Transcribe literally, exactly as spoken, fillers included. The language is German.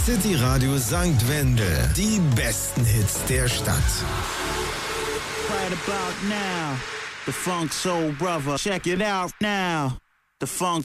City Radio Sankt Wendel. Die besten Hits der Stadt. Right about now, the Funk Soul Brother. Check it out now. The Funk